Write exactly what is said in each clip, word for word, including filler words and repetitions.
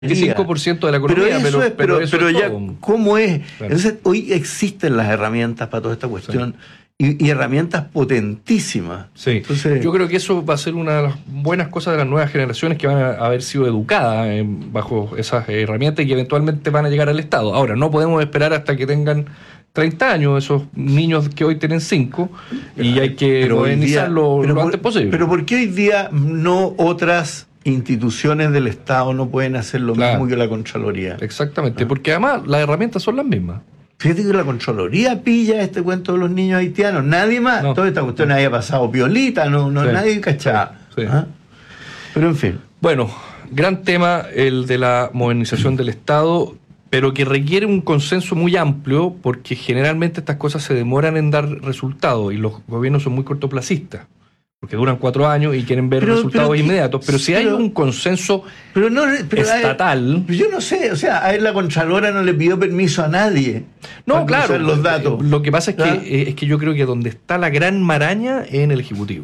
cinco por ciento de la economía, pero eso pero, es, pero, pero, eso pero es ya, todo. ¿cómo es? Claro. Entonces, hoy existen las herramientas para toda esta cuestión, sí. y, y herramientas potentísimas. Sí. Entonces, yo creo que eso va a ser una de las buenas cosas de las nuevas generaciones, que van a haber sido educadas eh, bajo esas herramientas y que eventualmente van a llegar al Estado. Ahora, no podemos esperar hasta que tengan treinta años, esos niños que hoy tienen cinco, y hay que modernizarlo lo antes posible. Pero ¿por qué hoy día no otras instituciones del Estado no pueden hacer lo claro. mismo que la Contraloría? Exactamente, ¿Ah? porque además las herramientas son las mismas. Fíjate que la Contraloría pilla este cuento de los niños haitianos, nadie más. No, Toda esta cuestión no. había pasado piolita, no, no sí, nadie cachaba. Sí, sí. ¿Ah? Pero en fin. Bueno, gran tema el de la modernización del Estado, pero que requiere un consenso muy amplio, porque generalmente estas cosas se demoran en dar resultados y los gobiernos son muy cortoplacistas, porque duran cuatro años y quieren ver pero, resultados pero, inmediatos. Pero si pero, hay un consenso pero no, pero estatal... Ver, yo no sé, o sea, a él la Contralora no le pidió permiso a nadie. No, claro, los datos. Lo que pasa es que, eh, es que yo creo que donde está la gran maraña es en el Ejecutivo.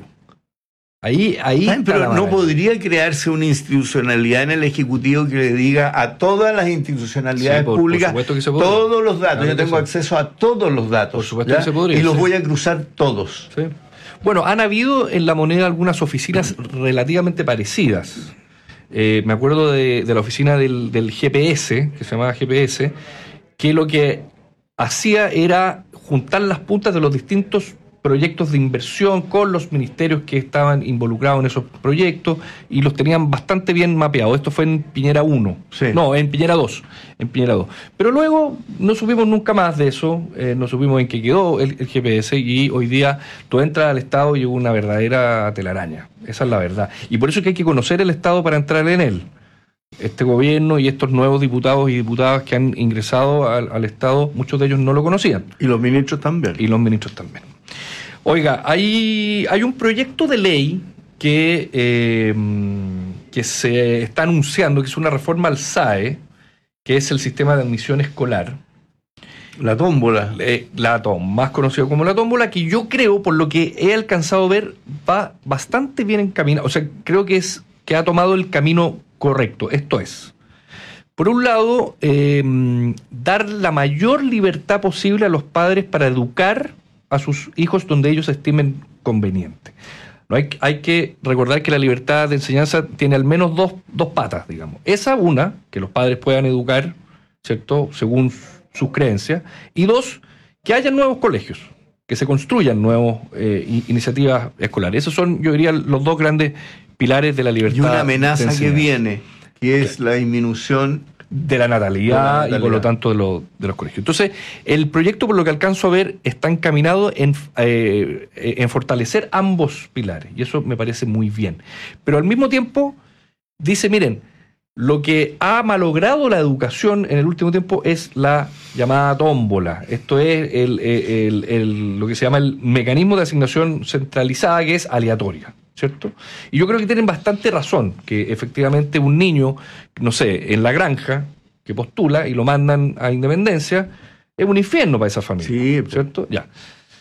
Ahí, ahí Ay, pero no podría crearse una institucionalidad en el Ejecutivo que le diga a todas las institucionalidades sí, por, públicas por que todos los datos. Claro, yo tengo acceso a todos los datos. Por supuesto ¿ya? que se podría. Y los sí. voy a cruzar todos. Sí. Bueno, han habido en La Moneda algunas oficinas relativamente parecidas. Eh, me acuerdo de, de la oficina del, del G P S, que se llamaba G P S, que lo que hacía era juntar las puntas de los distintos proyectos de inversión con los ministerios que estaban involucrados en esos proyectos y los tenían bastante bien mapeados. Esto fue en Piñera uno. Sí. No, en Piñera dos. En Piñera dos. Pero luego no supimos nunca más de eso, eh, no supimos en qué quedó el, el G P S y hoy día tú entras al Estado y hubo una verdadera telaraña. Esa es la verdad. Y por eso es que hay que conocer el Estado para entrar en él. Este gobierno y estos nuevos diputados y diputadas que han ingresado al, al Estado, muchos de ellos no lo conocían. Y los ministros también. Y los ministros también. Oiga, hay, hay un proyecto de ley que, eh, que se está anunciando, que es una reforma al S A E, que es el sistema de admisión escolar. La tómbola. Eh, la tómbola, más conocido como la tómbola, que yo creo, por lo que he alcanzado a ver, va bastante bien encaminado. O sea, creo que, es, que ha tomado el camino correcto. Esto es, por un lado, eh, dar la mayor libertad posible a los padres para educar a sus hijos donde ellos estimen conveniente. No hay, hay que recordar que la libertad de enseñanza tiene al menos dos, dos patas, digamos. Esa, una, que los padres puedan educar, ¿cierto?, según sus creencias, y dos, que haya nuevos colegios, que se construyan nuevas eh, iniciativas escolares. Esos son, yo diría, los dos grandes pilares de la libertad. Y una amenaza que viene, que es la disminución de la natalidad, de la natalidad y por lo tanto de, lo, de los colegios. Entonces, el proyecto, por lo que alcanzo a ver, está encaminado en, eh, en fortalecer ambos pilares, y eso me parece muy bien. Pero al mismo tiempo, dice, miren, lo que ha malogrado la educación en el último tiempo es la llamada tómbola. Esto es el, el, el, el, lo que se llama el mecanismo de asignación centralizada, que es aleatoria, ¿cierto? Y yo creo que tienen bastante razón, que efectivamente un niño, no sé, en la granja, que postula y lo mandan a Independencia, es un infierno para esa familia, sí, ¿cierto? Ya.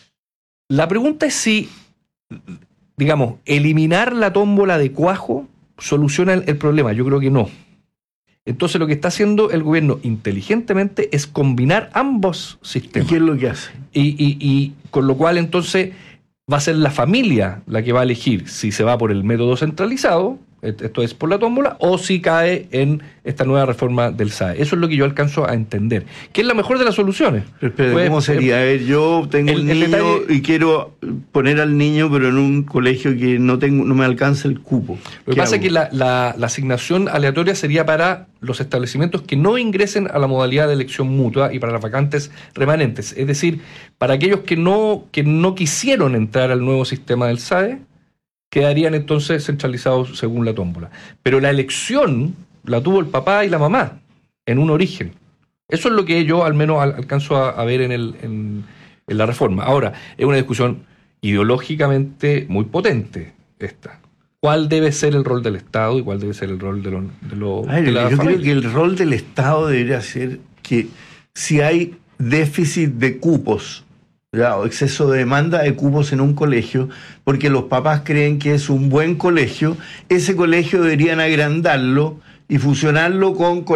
La pregunta es si, digamos, eliminar la tómbola de cuajo soluciona el, el problema. Yo creo que no. Entonces lo que está haciendo el gobierno inteligentemente es combinar ambos sistemas. ¿Y qué es lo que hace? Y, y, y con lo cual entonces va a ser la familia la que va a elegir si se va por el método centralizado, esto es por la tómbola, o si cae en esta nueva reforma del S A E. Eso es lo que yo alcanzo a entender, que es la mejor de las soluciones. Pero espera, pues, ¿cómo sería? A ver, yo tengo el, un niño detalle, y quiero poner al niño, pero en un colegio que no tengo, no me alcanza el cupo. Lo que pasa hago? es que la, la, la asignación aleatoria sería para los establecimientos que no ingresen a la modalidad de elección mutua y para las vacantes remanentes. Es decir, para aquellos que no, que no quisieron entrar al nuevo sistema del S A E, quedarían entonces centralizados según la tómbola. Pero la elección la tuvo el papá y la mamá en un origen. Eso es lo que yo al menos alcanzo a, a ver en, el, en, en la reforma. Ahora, es una discusión ideológicamente muy potente esta. ¿Cuál debe ser el rol del Estado y cuál debe ser el rol de, lo, de, lo, Ay, de la yo familia? Creo que el rol del Estado debería ser que si hay déficit de cupos, o exceso de demanda de cupos en un colegio, porque los papás creen que es un buen colegio, ese colegio deberían agrandarlo y fusionarlo con